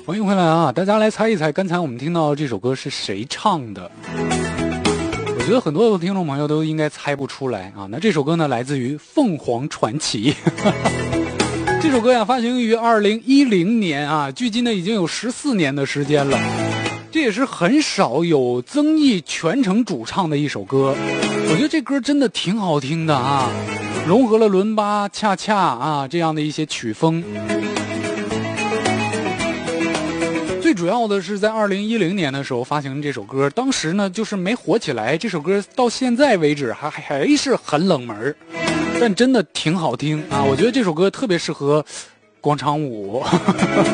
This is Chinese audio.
欢迎回来啊！大家来猜一猜，刚才我们听到这首歌是谁唱的？我觉得很多的听众朋友都应该猜不出来啊。那这首歌呢，来自于凤凰传奇。这首歌呀，发行于2010年啊，距今呢已经有14年的时间了。这也是很少有曾毅全程主唱的一首歌。我觉得这歌真的挺好听的啊，融合了伦巴、恰恰啊这样的一些曲风。最主要的是在2010年的时候发行这首歌，当时呢就是没火起来，这首歌到现在为止还是很冷门，但真的挺好听啊！我觉得这首歌特别适合广场舞。